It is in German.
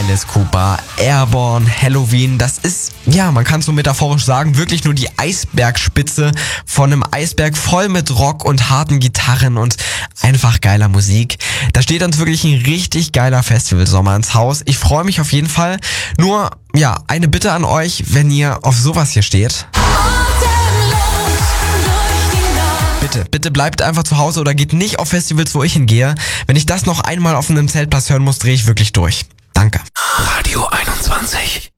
Alice Cooper, Airborne, Halloween, das ist, ja, man kann es so metaphorisch sagen, wirklich nur die Eisbergspitze von einem Eisberg voll mit Rock und harten Gitarren und einfach geiler Musik. Da steht uns wirklich ein richtig geiler Festivalsommer ins Haus. Ich freue mich auf jeden Fall. Nur, ja, eine Bitte an euch, wenn ihr auf sowas hier steht. Bitte bleibt einfach zu Hause oder geht nicht auf Festivals, wo ich hingehe. Wenn ich das noch einmal auf einem Zeltplatz hören muss, drehe ich wirklich durch. Danke. Radio 21.